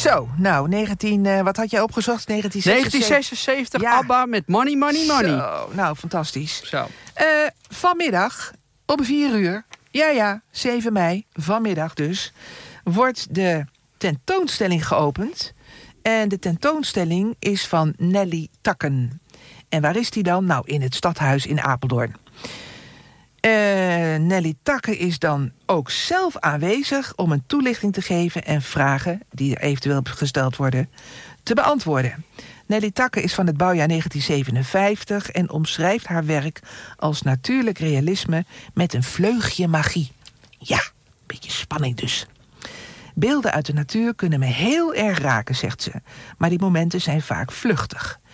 Zo, nou, wat had jij opgezocht? 1976. Ja. ABBA met Money, Money, Money. Zo, nou, fantastisch. Zo. Vanmiddag om 4:00, 7 mei, vanmiddag dus, wordt de tentoonstelling geopend. En de tentoonstelling is van Nelly Takken. En waar is die dan? Nou, in het Stadhuis in Apeldoorn. Nelly Takken is dan ook zelf aanwezig om een toelichting te geven en vragen die er eventueel gesteld worden te beantwoorden. Nelly Takken is van het bouwjaar 1957 en omschrijft haar werk als natuurlijk realisme met een vleugje magie. Ja, een beetje spanning dus. Beelden uit de natuur kunnen me heel erg raken, zegt ze. Maar die momenten zijn vaak vluchtig.